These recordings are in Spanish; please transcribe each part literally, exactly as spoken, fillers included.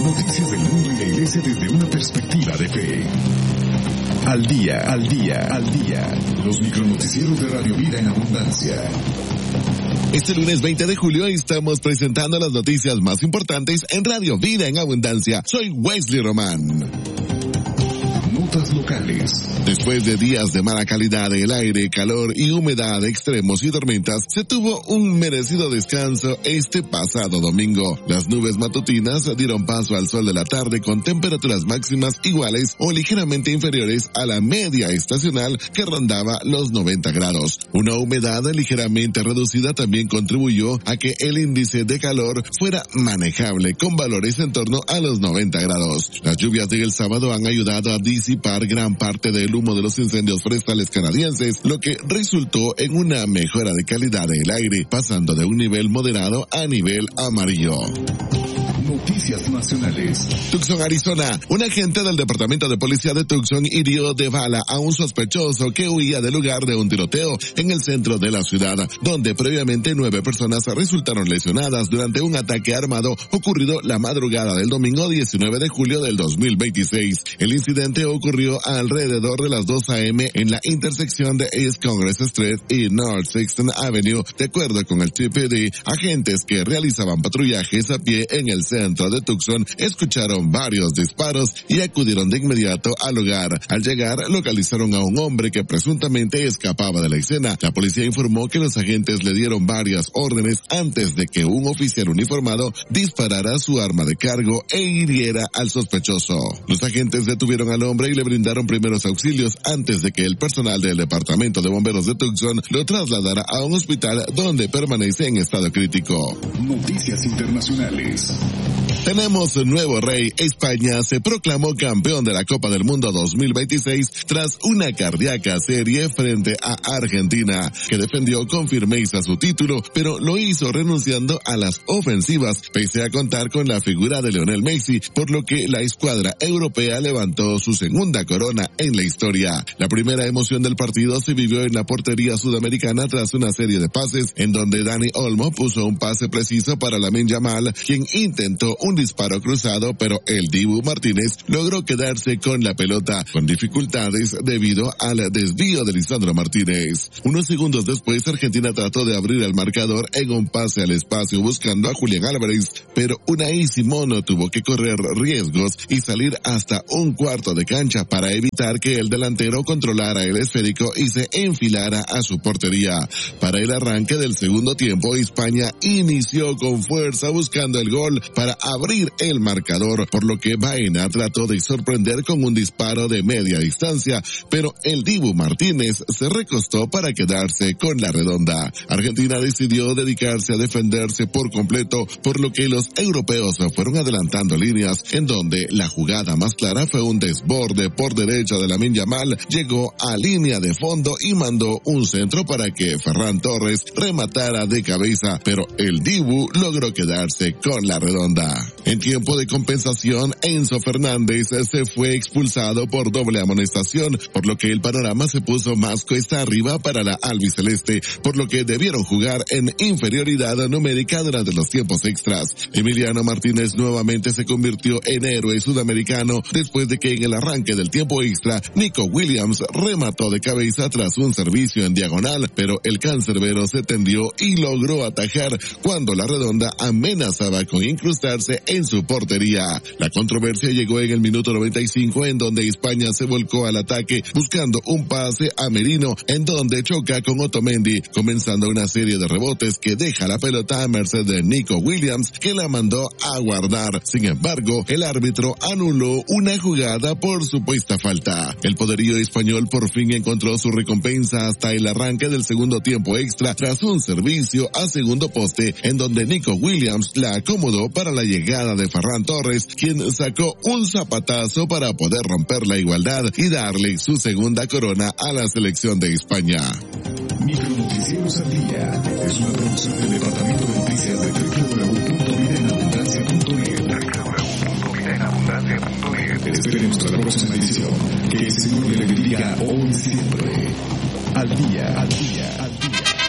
Noticias del mundo y la iglesia desde una perspectiva de fe. Al día, al día, al día. Los micronoticieros de Radio Vida en Abundancia. Este lunes veinte de julio estamos presentando las noticias más importantes en Radio Vida en Abundancia. Soy Wesley Román. Notas locales. Después de días de mala calidad del aire, calor y humedad extremos y tormentas, se tuvo un merecido descanso este pasado domingo. Las nubes matutinas dieron paso al sol de la tarde con temperaturas máximas iguales o ligeramente inferiores a la media estacional que rondaba los noventa grados. Una humedad ligeramente reducida también contribuyó a que el índice de calor fuera manejable con valores en torno a los noventa grados. Las lluvias del sábado han ayudado a disipar gran parte del humo de los incendios forestales canadienses, lo que resultó en una mejora de calidad del aire, pasando de un nivel moderado a nivel amarillo. Noticias nacionales. Tucson, Arizona. Un agente del Departamento de Policía de Tucson hirió de bala a un sospechoso que huía del lugar de un tiroteo en el centro de la ciudad, donde previamente nueve personas resultaron lesionadas durante un ataque armado ocurrido la madrugada del domingo diecinueve de julio del dos mil veintiséis. El incidente ocurrió alrededor de las dos a eme en la intersección de East Congress Street y North Sixth Avenue. De acuerdo con el T P D, agentes que realizaban patrullajes a pie en el centro de Tucson escucharon varios disparos y acudieron de inmediato al lugar. Al llegar, localizaron a un hombre que presuntamente escapaba de la escena. La policía informó que los agentes le dieron varias órdenes antes de que un oficial uniformado disparara su arma de cargo e hiriera al sospechoso. Los agentes detuvieron al hombre y le brindaron primeros auxilios antes de que el personal del Departamento de Bomberos de Tucson lo trasladara a un hospital donde permanece en estado crítico. Noticias internacionales. Tenemos un nuevo rey. España se proclamó campeón de la Copa del Mundo dos mil veintiséis tras una cardíaca serie frente a Argentina, que defendió con firmeza su título, pero lo hizo renunciando a las ofensivas, pese a contar con la figura de Lionel Messi, por lo que la escuadra europea levantó su segunda corona en la historia. La primera emoción del partido se vivió en la portería sudamericana tras una serie de pases en donde Dani Olmo puso un pase preciso para Lamine Yamal, quien intentó un disparo cruzado, pero el Dibu Martínez logró quedarse con la pelota con dificultades debido al desvío de Lisandro Martínez. Unos segundos después, Argentina trató de abrir el marcador en un pase al espacio buscando a Julián Álvarez, pero Unai Simón tuvo que correr riesgos y salir hasta un cuarto de cancha para evitar que el delantero controlara el esférico y se enfilara a su portería. Para el arranque del segundo tiempo, España inició con fuerza buscando el gol para abrir el marcador, por lo que Baena trató de sorprender con un disparo de media distancia, pero el Dibu Martínez se recostó para quedarse con la redonda. Argentina decidió dedicarse a defenderse por completo, por lo que los europeos fueron adelantando líneas, en donde la jugada más clara fue un desborde por derecha de Lamine Yamal, llegó a línea de fondo y mandó un centro para que Ferran Torres rematara de cabeza, pero el Dibu logró quedarse con la redonda. En tiempo de compensación, Enzo Fernández se fue expulsado por doble amonestación, por lo que el panorama se puso más cuesta arriba para la albiceleste, por lo que debieron jugar en inferioridad numérica durante los tiempos extras. Emiliano Martínez nuevamente se convirtió en héroe sudamericano después de que en el arranque del tiempo extra, Nico Williams remató de cabeza tras un servicio en diagonal, pero el cancerbero se tendió y logró atajar cuando la redonda amenazaba con incrustarse en su portería. La controversia llegó en el minuto noventa y cinco, en donde España se volcó al ataque buscando un pase a Merino, en donde choca con Otamendi, comenzando una serie de rebotes que deja la pelota a merced de Nico Williams, que la mandó a guardar. Sin embargo, el árbitro anuló una jugada por supuesta falta. El poderío español por fin encontró su recompensa hasta el arranque del segundo tiempo extra, tras un servicio a segundo poste, en donde Nico Williams la acomodó para la llegada de Ferran Torres, quien sacó un zapatazo para poder romper la igualdad y darle su segunda corona a la selección de España. Micronoticieros al día es una producción del Departamento de Noticias de doble u doble u doble u punto vida en abundancia punto net. doble u doble u doble u punto vida en abundancia punto net. Espere nuestra próxima edición. Que el Señor le bendiga hoy y siempre. Al día, al día, al día.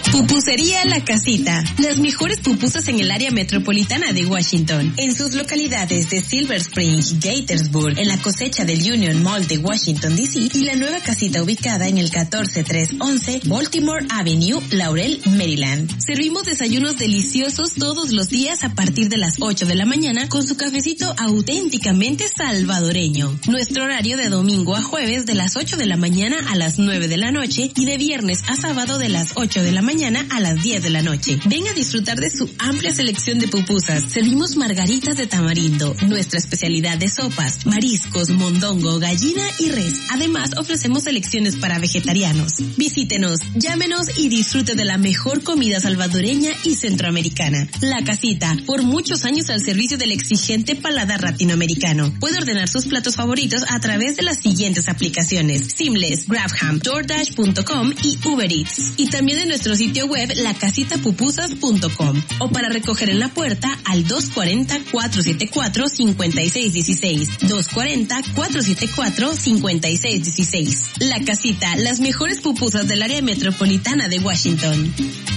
Pupusería La Casita. Las mejores pupusas en el área metropolitana de Washington. En sus localidades de Silver Spring, Gaithersburg, en la cosecha del Union Mall de Washington, D C y la nueva casita ubicada en el catorce tres once Baltimore Avenue, Laurel, Maryland. Servimos desayunos deliciosos todos los días a partir de las ocho de la mañana con su cafecito auténticamente salvadoreño. Nuestro horario de domingo a jueves de las ocho de la mañana a las nueve de la noche y de viernes a sábado de las ocho de la mañana a las diez de la noche. Ven a disfrutar de su amplia selección de pupusas. Servimos margaritas de tamarindo, nuestra especialidad de sopas, mariscos, mondongo, gallina y res. Además, ofrecemos selecciones para vegetarianos. Visítenos, llámenos y disfrute de la mejor comida salvadoreña y centroamericana. La Casita, por muchos años al servicio del exigente paladar latinoamericano. Puede ordenar sus platos favoritos a través de las siguientes aplicaciones: Seamless, GrabHam, DoorDash punto com y Uber Eats. Y también en nuestro sitio web la casita pupusas punto com o para recoger en la puerta al dos cuarenta, cuatrocientos setenta y cuatro, cincuenta y seis dieciséis, dos cuarenta, cuatrocientos setenta y cuatro, cincuenta y seis dieciséis. La Casita, las mejores pupusas del área metropolitana de Washington.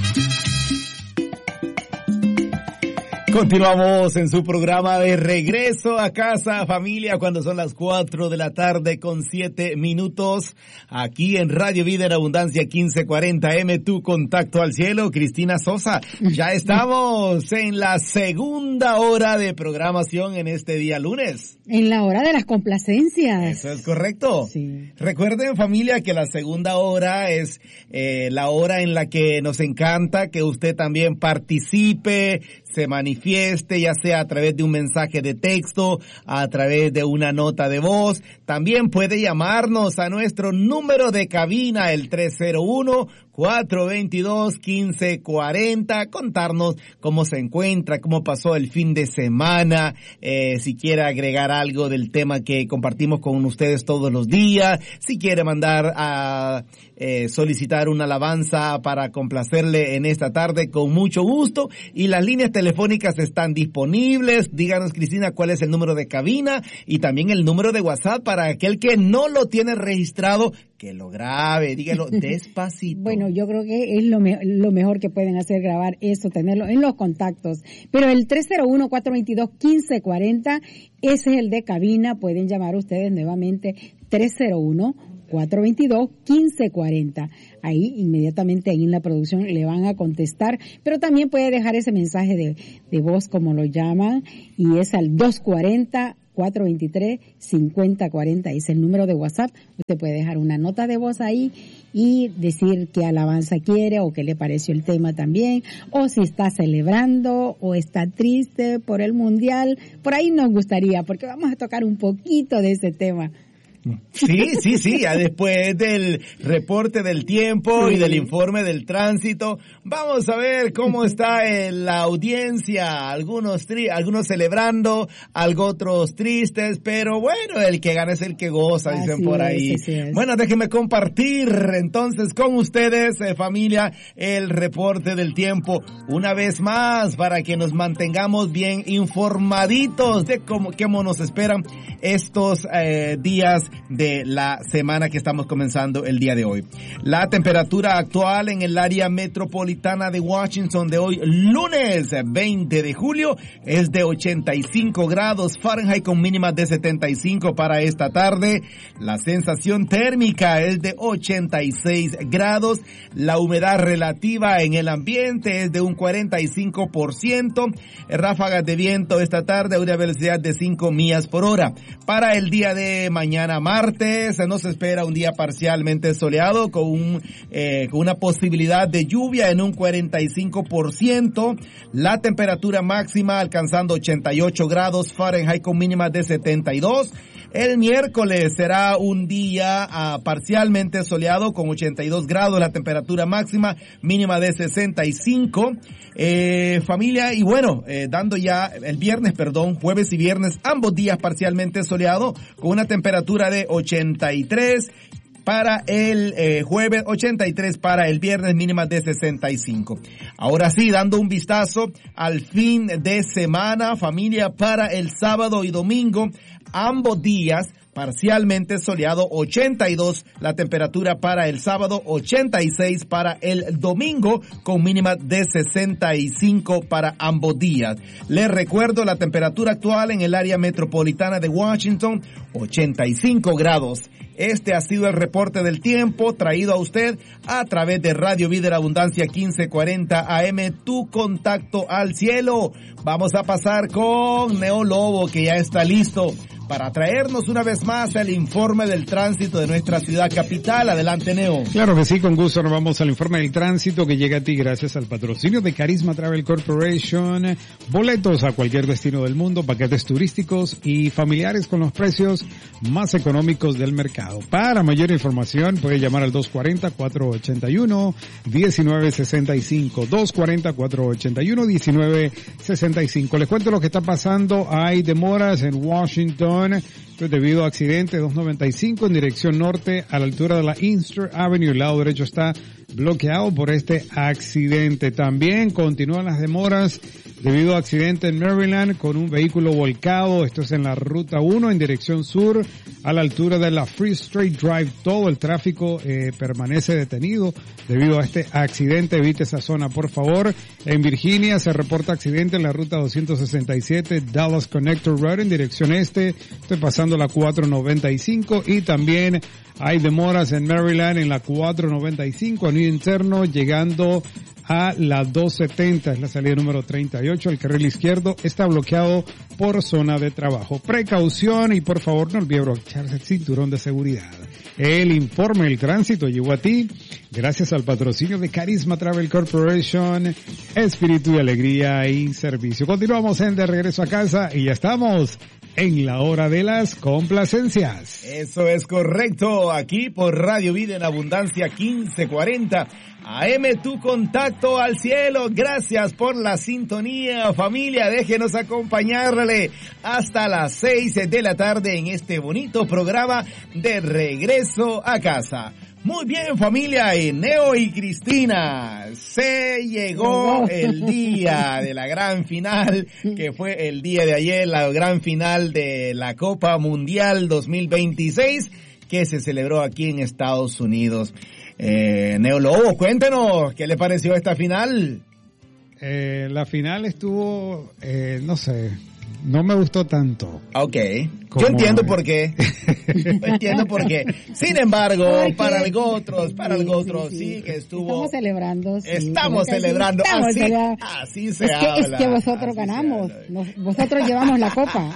Continuamos en su programa de Regreso a Casa, familia, cuando son las cuatro de la tarde con siete minutos, aquí en Radio Vida en Abundancia quince cuarenta M, tu contacto al cielo. Cristina Sosa, ya estamos en la segunda hora de programación en este día lunes. En la hora de las complacencias. Eso es correcto. Sí. Recuerden, familia, que la segunda hora es eh, la hora en la que nos encanta que usted también participe, se manifieste, ya sea a través de un mensaje de texto, a través de una nota de voz. También puede llamarnos a nuestro número de cabina, el tres cero uno, cuatro dos dos, uno cinco cuatro cero, contarnos cómo se encuentra, cómo pasó el fin de semana, eh, si quiere agregar algo del tema que compartimos con ustedes todos los días, si quiere mandar a eh, solicitar una alabanza para complacerle en esta tarde, con mucho gusto. Y las líneas telefónicas están disponibles. Díganos, Cristina, cuál es el número de cabina y también el número de WhatsApp para aquel que no lo tiene registrado, que lo grabe, dígalo despacito. Bueno, yo creo que es lo, me- lo mejor que pueden hacer, grabar eso, tenerlo en los contactos. Pero el tres cero uno, cuatro dos dos, uno cinco cuatro cero, ese es el de cabina. Pueden llamar ustedes nuevamente, tres cero uno, cuatro dos dos, uno cinco cuatro cero. Ahí inmediatamente ahí en la producción le van a contestar, pero también puede dejar ese mensaje de, de voz, como lo llaman, y es al dos cuarenta, cuatro veintitrés, cincuenta cuarenta, es el número de WhatsApp. Usted puede dejar una nota de voz ahí y decir qué alabanza quiere o qué le pareció el tema también, o si está celebrando o está triste por el mundial. Por ahí nos gustaría, porque vamos a tocar un poquito de ese tema. Sí, sí, sí, ya después del reporte del tiempo sí. y del informe del tránsito, vamos a ver cómo está en la audiencia, algunos tri- algunos celebrando, algo otros tristes, pero bueno, el que gana es el que goza, dicen Así por es, ahí. así es. Bueno, déjenme compartir entonces con ustedes, eh, familia, el reporte del tiempo, una vez más, para que nos mantengamos bien informaditos de cómo, cómo nos esperan estos eh, días de la semana que estamos comenzando el día de hoy. La temperatura actual en el área metropolitana de Washington de hoy, lunes veinte de julio, es de ochenta y cinco grados Fahrenheit con mínima de setenta y cinco para esta tarde. La sensación térmica es de ochenta y seis grados. La humedad relativa en el ambiente es de un cuarenta y cinco por ciento. Ráfagas de viento esta tarde a una velocidad de cinco millas por hora. Para el día de mañana martes nos espera un día parcialmente soleado con, un, eh, con una posibilidad de lluvia en un cuarenta y cinco por ciento. La temperatura máxima alcanzando ochenta y ocho grados Fahrenheit con mínima de setenta y dos. El miércoles será un día uh, parcialmente soleado con ochenta y dos grados, la temperatura máxima, mínima de sesenta y cinco. Eh, familia, y bueno, eh, dando ya el viernes, perdón, jueves y viernes, ambos días parcialmente soleado con una temperatura de ochenta y tres. Para el eh, jueves, ochenta y tres para el viernes, mínima de sesenta y cinco. Ahora sí, dando un vistazo al fin de semana, familia, para el sábado y domingo, ambos días parcialmente soleado, ochenta y dos la temperatura para el sábado, ochenta y seis para el domingo, con mínima de sesenta y cinco para ambos días. Les recuerdo la temperatura actual en el área metropolitana de Washington, ochenta y cinco grados. Este ha sido el reporte del tiempo traído a usted a través de Radio Vida en Abundancia quince cuarenta A M, tu contacto al cielo. Vamos a pasar con Neo Lobo, que ya está listo para traernos una vez más el informe del tránsito de nuestra ciudad capital. Adelante, Neo. Claro que sí, con gusto nos vamos al informe del tránsito que llega a ti gracias al patrocinio de Carisma Travel Corporation. Boletos a cualquier destino del mundo, paquetes turísticos y familiares con los precios más económicos del mercado. Para mayor información puede llamar al dos cuatro cero, cuatro ocho uno, uno nueve seis cinco, dos cuatro cero, cuatro ocho uno, uno nueve seis cinco. Les cuento lo que está pasando. Hay demoras en Washington debido a accidente dos noventa y cinco en dirección norte a la altura de la Inkster Avenue. El lado derecho está bloqueado por este accidente. También continúan las demoras debido a accidente en Maryland con un vehículo volcado. Esto es en la ruta uno en dirección sur a la altura de la Free Straight Drive. Todo el tráfico eh, permanece detenido debido a este accidente. Evite esa zona, por favor. En Virginia se reporta accidente en la ruta doscientos sesenta y siete Dallas Connector Road en dirección este. Estoy pasando la cuatro noventa y cinco y también hay demoras en Maryland en la cuatro noventa y cinco, anillo interno, llegando a la dos setenta, es la salida número treinta y ocho. El carril izquierdo está bloqueado por zona de trabajo. Precaución y por favor no olvide abrocharse el cinturón de seguridad. El informe del tránsito llegó a ti gracias al patrocinio de Carisma Travel Corporation, espíritu y alegría y servicio. Continuamos en De Regreso a Casa y ya estamos en la hora de las complacencias. Eso es correcto, aquí por Radio Vida en Abundancia quince cuarenta A M, tu contacto al cielo. Gracias por la sintonía, familia. Déjenos acompañarle hasta las seis de la tarde en este bonito programa de Regreso a Casa. Muy bien, familia, y Neo y Cristina, se llegó el día de la gran final, que fue el día de ayer, la gran final de la Copa Mundial dos mil veintiséis, que se celebró aquí en Estados Unidos. Eh, Neo Lobo, cuéntenos, ¿qué le pareció esta final? Eh, la final estuvo, eh, no sé, no me gustó tanto. Ok, yo entiendo por qué. Yo entiendo por qué. Sin embargo, Porque, para algo otros, para sí, algo otros, sí, sí. sí que estuvo. Estamos celebrando. Sí, estamos celebrando. Estamos así, celebrando. así se es que, habla. Es que vosotros ganamos. Nos, vosotros llevamos la copa.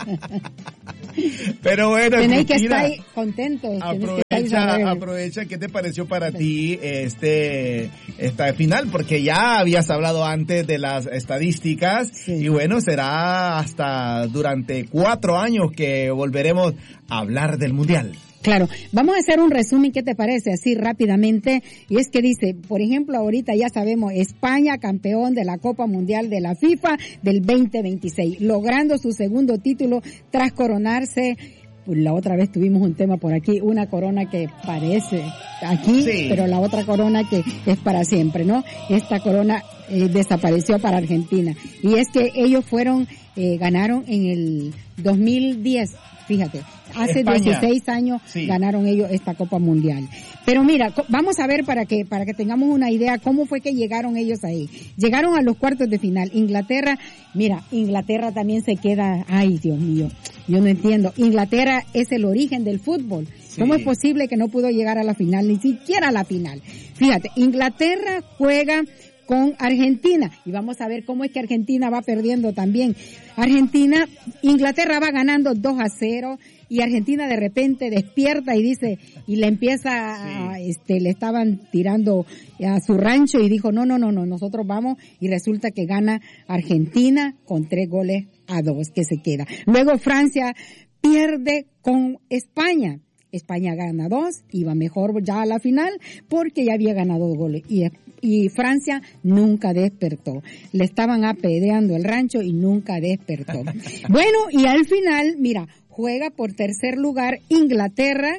Pero bueno, tenéis Cristina, que estar contentos. Aprovecha, que aprovecha. ¿Qué te pareció para ti este esta final? Porque ya habías hablado antes de las estadísticas sí. Y bueno, será hasta durante cuatro años que volveremos a hablar del Mundial. Claro, vamos a hacer un resumen, ¿qué te parece? Así rápidamente, y es que dice, por ejemplo, ahorita ya sabemos, España campeón de la Copa Mundial de la FIFA del veinte veintiséis, logrando su segundo título tras coronarse. La otra vez tuvimos un tema por aquí, una corona que parece aquí, sí. Pero la otra corona que es para siempre, ¿no? Esta corona eh, desapareció para Argentina, y es que ellos fueron, eh, ganaron en el dos mil diez, fíjate, hace España. dieciséis años sí. Ganaron ellos esta Copa Mundial. Pero mira, vamos a ver para que para que tengamos una idea cómo fue que llegaron ellos ahí. Llegaron a los cuartos de final. Inglaterra, mira, Inglaterra también se queda, ay Dios mío, yo no entiendo. Inglaterra es el origen del fútbol. Sí. ¿Cómo es posible que no pudo llegar a la final, ni siquiera a la final? Fíjate, Inglaterra juega con Argentina, y vamos a ver cómo es que Argentina va perdiendo también. Argentina, Inglaterra va ganando dos a cero, y Argentina de repente despierta y dice, y le empieza a, sí. este, le estaban tirando a su rancho y dijo, no, no, no, no, nosotros vamos, y resulta que gana Argentina con tres goles a dos que se queda. Luego Francia pierde con España. España gana dos, iba mejor ya a la final porque ya había ganado dos goles, y, y Francia nunca despertó. Le estaban apedreando el rancho y nunca despertó. Bueno, y al final, mira, juega por tercer lugar Inglaterra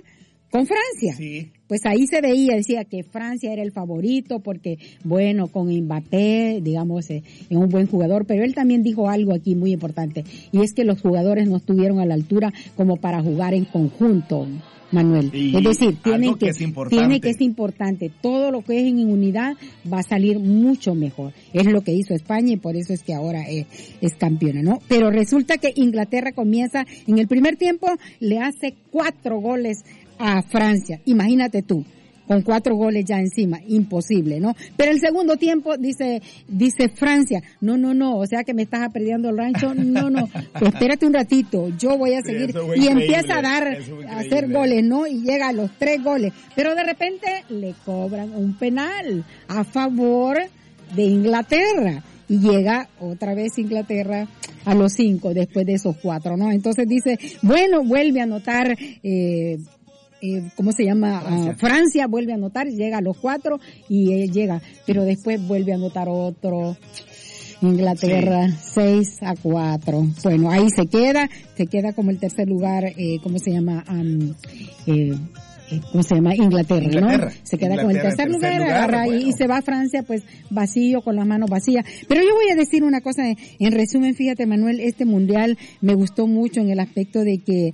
con Francia. Sí. Pues ahí se veía, decía que Francia era el favorito porque, bueno, con Mbappé, digamos, eh, es un buen jugador, pero él también dijo algo aquí muy importante, y es que los jugadores no estuvieron a la altura como para jugar en conjunto, Manuel. Y es decir, tienen que, que es importante. tiene que es importante, todo lo que es en unidad va a salir mucho mejor. Es lo que hizo España y por eso es que ahora es, es campeona, ¿no? Pero resulta que Inglaterra comienza, en el primer tiempo le hace cuatro goles a Francia, imagínate tú, con cuatro goles ya encima, imposible, ¿no? Pero el segundo tiempo dice dice Francia, no, no, no, o sea que me estás perdiendo el rancho, no, no, pues espérate un ratito, yo voy a seguir, y empieza a dar, a hacer goles, ¿no? Y llega a los tres goles, pero de repente le cobran un penal a favor de Inglaterra, y llega otra vez Inglaterra a los cinco después de esos cuatro, ¿no? Entonces dice, bueno, vuelve a anotar, eh, Eh, ¿cómo se llama? Francia. Uh, Francia vuelve a anotar, llega a los cuatro y él llega, pero después vuelve a anotar otro. Inglaterra sí. seis a cuatro. Bueno, ahí se queda, se queda como el tercer lugar, eh, ¿cómo se llama? Um, eh, ¿Cómo se llama? Inglaterra, Inglaterra. ¿no? Se queda Inglaterra, con el tercer, tercer lugar, lugar agarra bueno. y se va a Francia, pues vacío, con las manos vacías. Pero yo voy a decir una cosa, en resumen, fíjate, Manuel, este mundial me gustó mucho en el aspecto de que,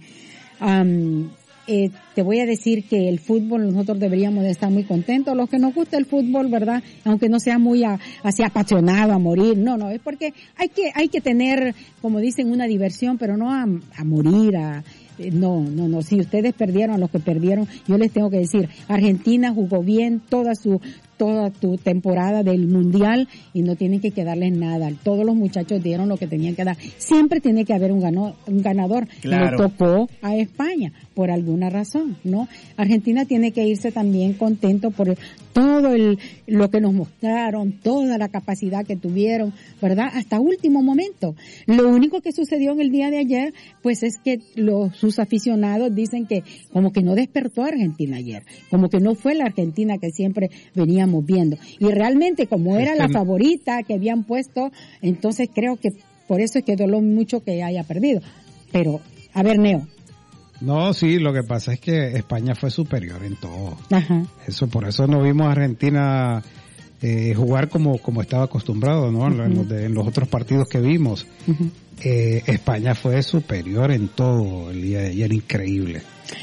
um, Eh, te voy a decir que el fútbol nosotros deberíamos de estar muy contentos, los que nos gusta el fútbol, ¿verdad? Aunque no sea muy a, así apasionado a morir, no, no, es porque hay que hay que tener, como dicen, una diversión, pero no a, a morir, a eh, no, no, no, si ustedes perdieron, a los que perdieron, yo les tengo que decir, Argentina jugó bien toda su toda tu temporada del mundial y no tienen que quedarles nada. Todos los muchachos dieron lo que tenían que dar. Siempre tiene que haber un, gano, un ganador. Claro. Le tocó a España por alguna razón, ¿no? Argentina tiene que irse también contento por todo el lo que nos mostraron, toda la capacidad que tuvieron, ¿verdad? Hasta último momento. Lo único que sucedió en el día de ayer, pues es que los sus aficionados dicen que como que no despertó a Argentina ayer, como que no fue la Argentina que siempre veníamos viendo. Y realmente como era la favorita que habían puesto, entonces creo que por eso es que doló mucho que haya perdido. Pero, a ver, Neo. No, sí, lo que pasa es que España fue superior en todo. Ajá. Eso, por eso no vimos a Argentina eh, jugar como como estaba acostumbrado, ¿no? Uh-huh. En, los de, en los otros partidos que vimos. Uh-huh. Eh, España fue superior en todo el día de ayer, increíble.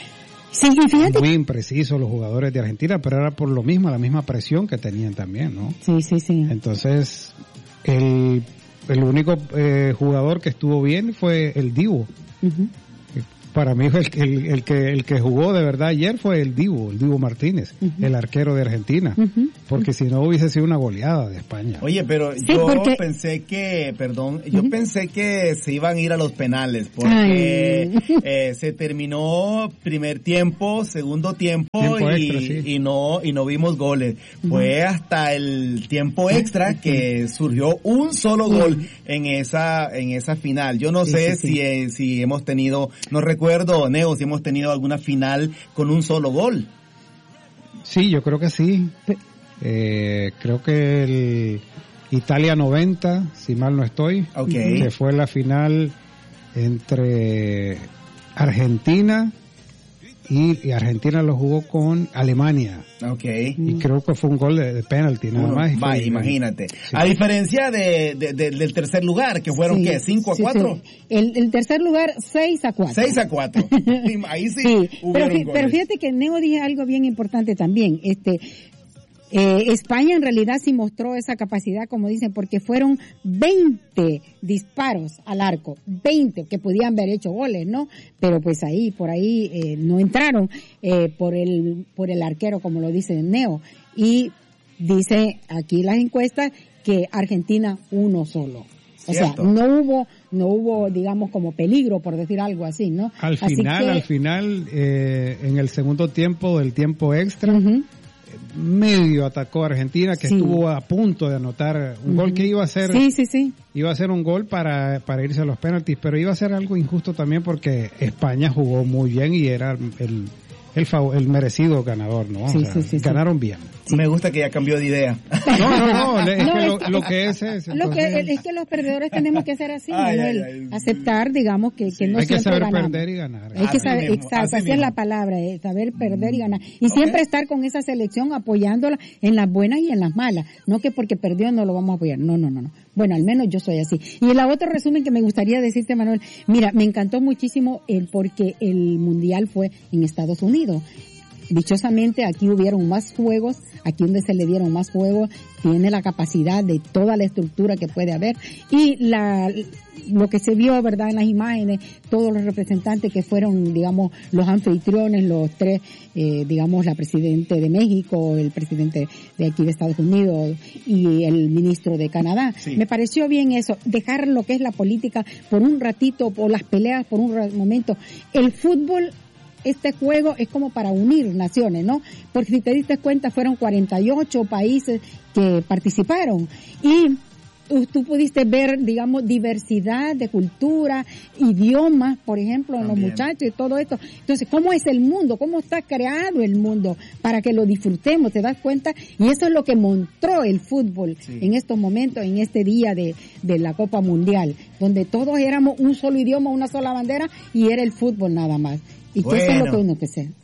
Sí, y fíjate. Muy imprecisos los jugadores de Argentina, pero era por lo mismo, la misma presión que tenían también, ¿no? Sí, sí, sí. Entonces, el, el único eh, jugador que estuvo bien fue el Dibu. Uh-huh. Para mí el, el, el que el que jugó de verdad ayer fue el Dibu, el Dibu Martínez, uh-huh. el arquero de Argentina, uh-huh. porque si no hubiese sido una goleada de España. Oye, pero sí, yo porque... pensé que, perdón, yo uh-huh. pensé que se iban a ir a los penales, porque eh, se terminó primer tiempo, segundo tiempo, tiempo y, extra, sí. y no y no vimos goles. Uh-huh. Fue hasta el tiempo extra uh-huh. que surgió un solo uh-huh. gol en esa en esa final. Yo no sí, sé sí, si sí. Eh, si hemos tenido, no recuerdo Recuerdo, Neo, si hemos tenido alguna final con un solo gol. Sí, yo creo que sí. Eh, creo que el Italia noventa, si mal no estoy, okay. que fue la final entre Argentina y, y Argentina lo jugó con Alemania. Okay. Y creo que fue un gol de, de penalti, nada Uno, más. Va, imagínate. Sí. A diferencia de, de, de, del tercer lugar, que fueron, sí, ¿qué? ¿cinco a cuatro? Sí, sí. El, el tercer lugar, seis a cuatro. seis a cuatro. Ahí sí, sí. hubieron pero, goles. Pero fíjate que Neo dije algo bien importante también. Este, eh, España en realidad sí mostró esa capacidad, como dicen, porque fueron veinte disparos al arco, veinte que podían haber hecho goles, ¿no? Pero pues ahí, por ahí eh, no entraron eh, por el por el arquero, como lo dice Neo. Y dice aquí las encuestas que Argentina uno solo. O Cierto. sea, no hubo, no hubo, digamos, como peligro, por decir algo así, ¿no? Al así final, que, al final, eh, en el segundo tiempo del tiempo extra, uh-huh. medio atacó a Argentina, que sí. estuvo a punto de anotar un uh-huh. gol que iba a ser, sí, sí, sí. iba a ser un gol para, para irse a los penaltis, pero iba a ser algo injusto también porque España jugó muy bien y era el, el fav- el merecido ganador, ¿no? Sí, O sea, sí, sí, sí. ganaron bien. Me gusta que ya cambió de idea. No, no, no, es No, que lo, es- lo que es es. Lo que, entonces, es que los perdedores tenemos que ser así, Ay, Manuel. ay, ay. Aceptar, digamos, que, que no hay que siempre saber ganamos. perder y ganar. Hay que Así saber, mismo, exacto, así así es mismo. la palabra, eh, saber perder y ganar. Y Ok. siempre estar con esa selección apoyándola en las buenas y en las malas. No que porque perdió no lo vamos a apoyar. No, no, no, no. Bueno, al menos yo soy así. Y el otro resumen que me gustaría decirte, Manuel, mira, me encantó muchísimo el porque el Mundial fue en Estados Unidos. Dichosamente aquí hubieron más juegos, aquí donde se le dieron más juegos, tiene la capacidad de toda la estructura que puede haber y la lo que se vio, verdad, en las imágenes, todos los representantes que fueron, digamos, los anfitriones, los tres, eh, digamos, la presidente de México, el presidente de aquí de Estados Unidos y el ministro de Canadá. Sí. Me pareció bien eso, dejar lo que es la política por un ratito, por las peleas por un ra- momento. El fútbol, este juego es como para unir naciones, ¿no? Porque si te diste cuenta fueron cuarenta y ocho países que participaron y tú, tú pudiste ver, digamos, diversidad de cultura, idiomas, por ejemplo, en los También. muchachos y todo esto. Entonces, ¿cómo es el mundo? ¿Cómo está creado el mundo? Para que lo disfrutemos, ¿te das cuenta? Y eso es lo que mostró el fútbol Sí. en estos momentos, en este día de, de la Copa Mundial, donde todos éramos un solo idioma, una sola bandera y era el fútbol nada más. Y que eso es lo Bueno. que uno que sea.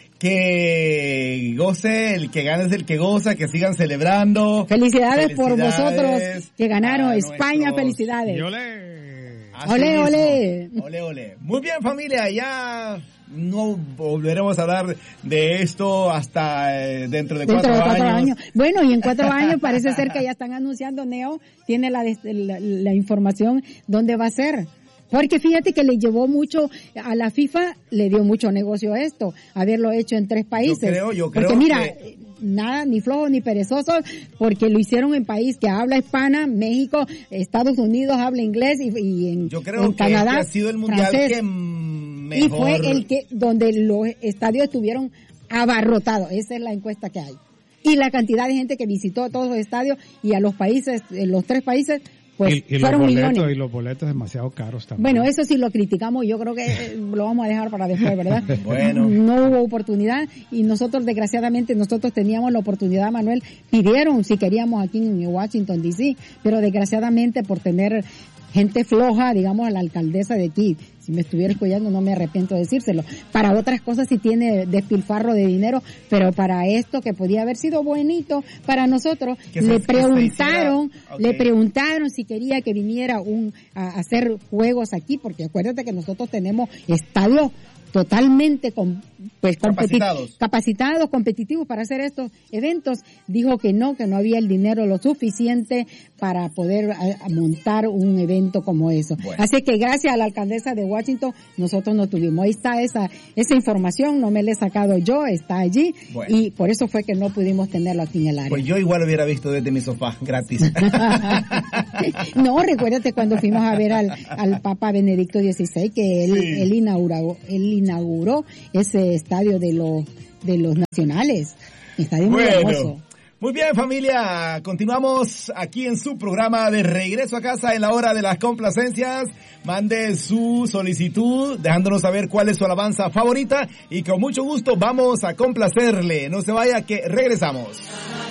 Que goce, el que gana es el que goza, que sigan celebrando. Felicidades, por Felicidades vosotros que ganaron. a España, nuestros- felicidades. Y olé. Así Ole, mismo. ole. Ole, ole. Muy bien, familia, ya no volveremos a hablar de esto hasta eh, dentro de Dentro cuatro, de cuatro años. años. Bueno, y en cuatro años parece ser que ya están anunciando, Neo tiene la, des- la, la información dónde va a ser. Porque fíjate que le llevó mucho, a la FIFA le dio mucho negocio esto, haberlo hecho en tres países. Yo creo, yo creo Porque mira, que- nada, ni flojos ni perezosos, porque lo hicieron en país que habla hispana, México, Estados Unidos habla inglés y, y en, Yo creo en que Canadá este ha sido el mundial francés. que mm, mejor... Y fue el que, donde los estadios estuvieron abarrotados. Esa es la encuesta que hay. Y la cantidad de gente que visitó todos los estadios y a los países, eh, los tres países, pues y, y los fueron boletos, millones. y los boletos demasiado caros también. Bueno, eso sí lo criticamos, yo creo que eh, lo vamos a dejar para después, ¿verdad? Bueno. No hubo oportunidad y nosotros, desgraciadamente, nosotros teníamos la oportunidad, Manuel, pidieron si queríamos aquí en Washington, D C, pero desgraciadamente por tener gente floja, digamos, a la alcaldesa de aquí, si me estuviera escuchando no me arrepiento de decírselo. Para otras cosas sí tiene despilfarro de dinero, pero para esto que podía haber sido buenito para nosotros, Que se- le que se preguntaron, hiciera- le ok. preguntaron si quería que viniera un a hacer juegos aquí, porque acuérdate que nosotros tenemos estadios totalmente com- pues competi- Capacitados. capacitados, competitivos para hacer estos eventos. Dijo que no, que no había el dinero lo suficiente para poder a- a montar un evento como eso. Bueno. Así que gracias a la alcaldesa de Washington nosotros no tuvimos. Ahí está esa esa información, no me la he sacado yo, está allí Bueno. y por eso fue que no pudimos tenerlo aquí en el área. Pues yo igual lo hubiera visto desde mi sofá, gratis. No, recuérdate cuando fuimos a ver al, al Papa Benedicto dieciséis, que él, Sí. él inauguró, él inauguró ese estadio de los, de los nacionales. Estadio muy hermoso. Bueno, muy bien, familia, continuamos aquí en su programa de regreso a casa en la hora de las complacencias. Mande su solicitud dejándonos saber cuál es su alabanza favorita y con mucho gusto vamos a complacerle. No se vaya que regresamos.